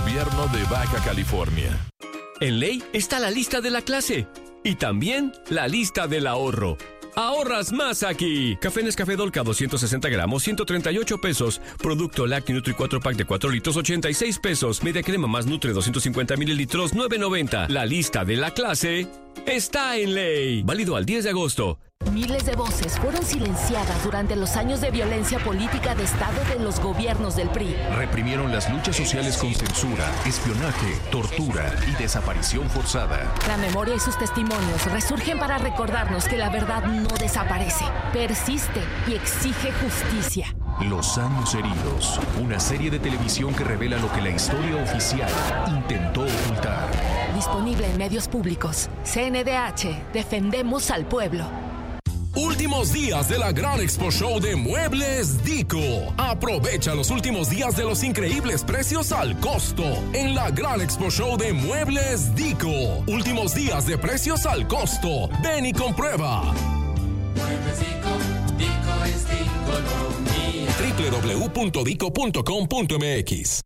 Gobierno de Baja California. En ley está la lista de la clase y también la lista del ahorro. ¡Ahorras más aquí! Café Nescafé Dolca 260 gramos, 138 pesos. Producto Lacti Nutri 4 pack de 4 litros, 86 pesos. Media crema más Nutre 250 mililitros, 9.90. La lista de la clase está en ley. Válido al 10 de agosto. Miles de voces fueron silenciadas durante los años de violencia política de Estado de los gobiernos del PRI. Reprimieron las luchas sociales con censura, espionaje, tortura y desaparición forzada. La memoria y sus testimonios resurgen para recordarnos que la verdad no desaparece, persiste y exige justicia. Los años heridos, una serie de televisión que revela lo que la historia oficial intentó ocultar. Disponible en medios públicos. CNDH, defendemos al pueblo. Últimos días de la Gran Expo Show de Muebles Dico. Aprovecha los últimos días de los increíbles precios al costo en la Gran Expo Show de Muebles Dico. Últimos días de precios al costo. Ven y comprueba. Muebles Dico, Dico es Diconomía. www.dico.com.mx.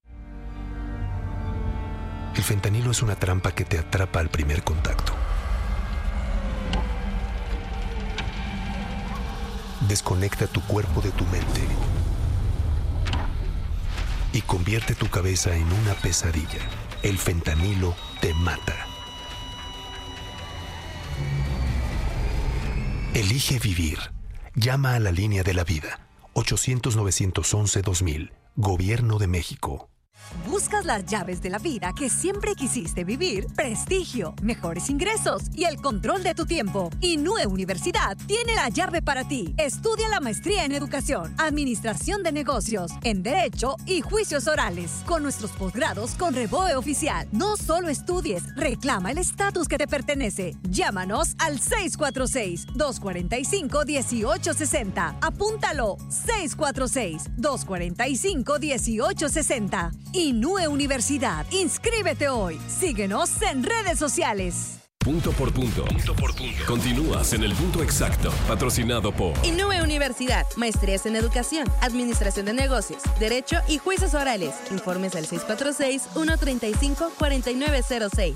El fentanilo es una trampa que te atrapa al primer contacto. Desconecta tu cuerpo de tu mente y convierte tu cabeza en una pesadilla. El fentanilo te mata. Elige vivir. Llama a la línea de la vida. 800-911-2000. Gobierno de México. ¿Buscas las llaves de la vida que siempre quisiste vivir? Prestigio, mejores ingresos y el control de tu tiempo. Inúe Universidad tiene la llave para ti. Estudia la maestría en Educación, Administración de Negocios, en Derecho y Juicios Orales. Con nuestros posgrados con Reboe Oficial. No solo estudies, reclama el estatus que te pertenece. Llámanos al 646-245-1860. Apúntalo, 646-245-1860. Inúe Universidad. Inscríbete hoy. Síguenos en redes sociales. Punto por punto. Continúas en el punto exacto. Patrocinado por Inúe Universidad. Maestrías en Educación, Administración de Negocios, Derecho y Juicios Orales. Informes al 646-135-4906.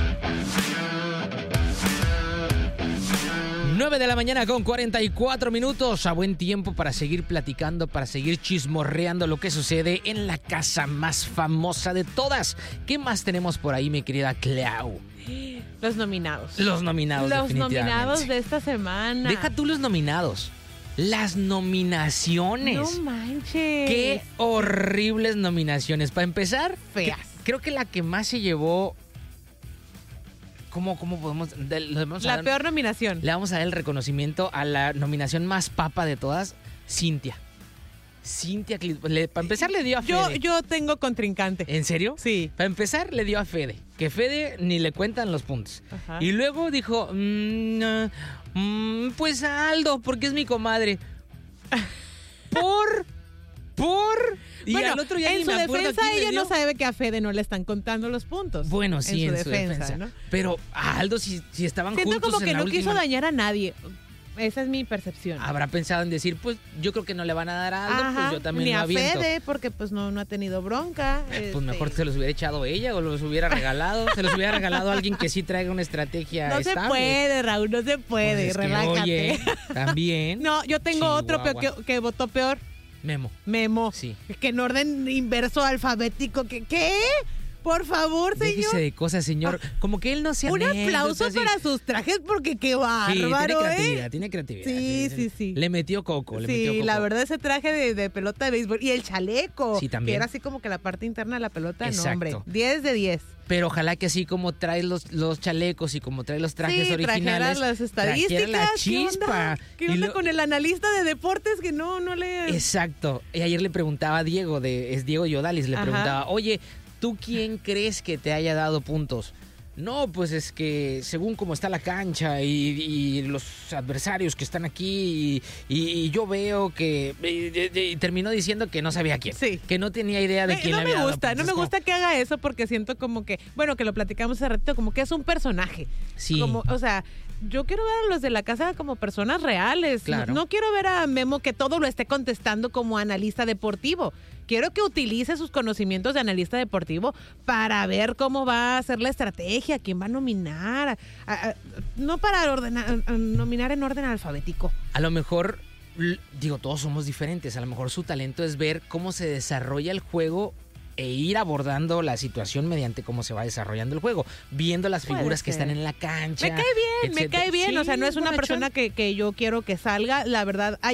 9 de la mañana con 44 minutos. A buen tiempo para seguir platicando, para seguir chismorreando lo que sucede en la casa más famosa de todas. ¿Qué más tenemos por ahí, mi querida Clau? Los nominados. Los nominados, definitivamente. Los nominados de esta semana. Deja tú los nominados. Las nominaciones. No manches. Qué horribles nominaciones. Para empezar, feas. Creo que la que más se llevó... ¿Cómo podemos...? La peor nominación. Le vamos a dar el reconocimiento a la nominación más papa de todas, Cintia. Para empezar le dio a Fede. Yo tengo contrincante. ¿En serio? Sí. Para empezar le dio a Fede. Que Fede ni le cuentan los puntos. Ajá. Y luego dijo, pues a Aldo, porque es mi comadre. Por... Y bueno, al otro ya en su defensa ella no sabe que a Fede no le están contando los puntos. Bueno, sí, en su defensa. ¿no? Pero a Aldo si estaban Siento juntos como que en la no última... quiso dañar a nadie. Esa es mi percepción. Habrá pensado en decir, pues yo creo que no le van a dar a Aldo, pues yo también ni lo a aviento. Fede, porque pues no ha tenido bronca. Pues mejor se los hubiera echado ella o los hubiera regalado. Se los hubiera regalado a alguien que sí traiga una estrategia No estable. se puede, Raúl, no se puede. Pues relájate. Oye, también. No, yo tengo otro que votó peor. Memo. Sí. Que en orden inverso alfabético. ¿Qué? Por favor, señor. Déjese de cosas, señor. Como que él no se Un aplauso para sus trajes porque qué bárbaro, tiene creatividad. Sí. Le metió coco. La verdad, ese traje de pelota de béisbol. Y el chaleco. Sí, también. Que era así como que la parte interna de la pelota. Exacto. No, hombre. 10 de 10. Pero ojalá que así como trae los chalecos y como trae los trajes originales, las estadísticas, la chispa. ¿Qué onda con el analista de deportes que no le... Exacto. Y ayer le preguntaba a Diego, es Diego Yodalis, le preguntaba, oye, ¿tú quién crees que te haya dado puntos? No, pues es que según cómo está la cancha y los adversarios que están aquí y yo veo que... Y terminó diciendo que no sabía quién. Sí. Que no tenía idea de quién le había dado puntos. No me gusta que haga eso porque siento como que... Bueno, que lo platicamos hace ratito, como que es un personaje. Sí. Como, o sea... Yo quiero ver a los de la casa como personas reales. Claro. No quiero ver a Memo que todo lo esté contestando como analista deportivo. quiero que utilice sus conocimientos de analista deportivo para ver cómo va a ser la estrategia, quién va a nominar, no para nominar en orden alfabético. A lo mejor, todos somos diferentes, a lo mejor su talento es ver cómo se desarrolla el juego e ir abordando la situación mediante cómo se va desarrollando el juego, viendo las figuras que están en la cancha. Me cae bien, o sea, no es una persona que yo quiero que salga, la verdad.